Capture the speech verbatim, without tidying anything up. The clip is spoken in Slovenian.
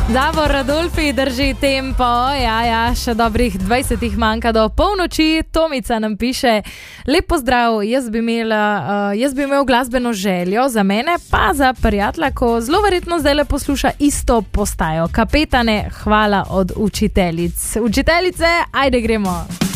Davor Radolfi drži tempo, ja, ja, še dobrih dvajsetih manjka do polnoči. Tomica nam piše, lep pozdrav, jaz bi, imela, uh, jaz bi imel glasbeno željo za mene, pa za prijatelja, ko zelo verjetno zdaj le posluša isto postajo. Kapetane, hvala od učiteljic. Učiteljice, ajde gremo.